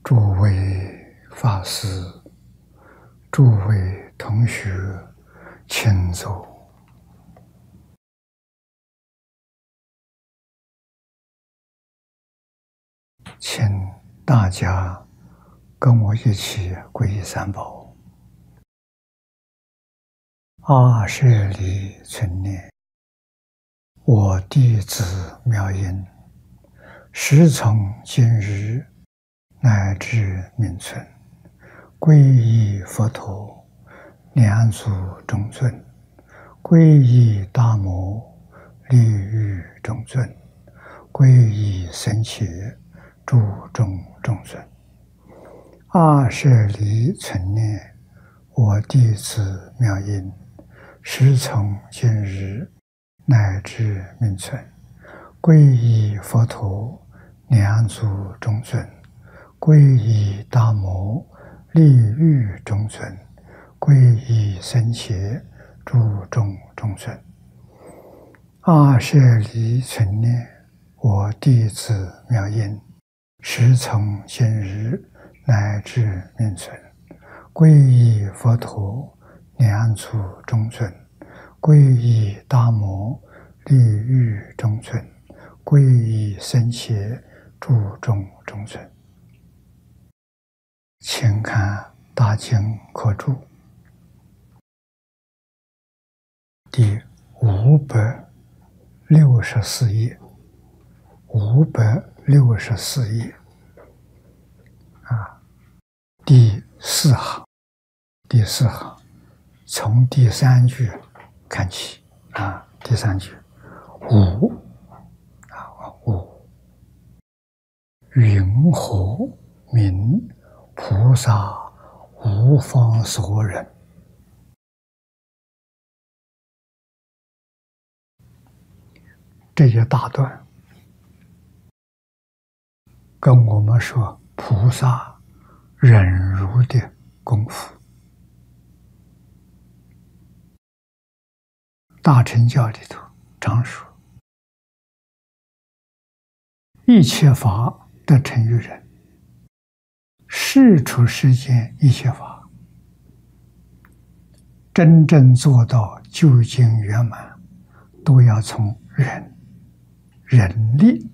诸位法师、诸位同学，请坐。请大家跟我一起皈依三宝。阿舍利存念，我弟子妙音，时从今日乃至命存，皈依佛陀，两足中尊；皈依大摩，利欲中尊；皈依僧伽，注中中尊。阿舍利存念，我弟子妙音，时从今日乃至命存，皈依佛陀，两足中尊；皈依大摩，利欲中尊；皈依僧伽，注中中尊。阿舍利存念，我弟子妙音，时从今日乃至命存，皈依佛陀，两足中尊；皈依大摩，利欲中尊；皈依僧伽，注中中尊。请看大经科注第564页，564页第四行，从第三句看起第三句，五云何名菩萨无方所忍？这一大段跟我们说菩萨忍辱的功夫。大乘教里头常说，一切法得成于忍，世出世间一切法，真正做到究竟圆满，都要从忍力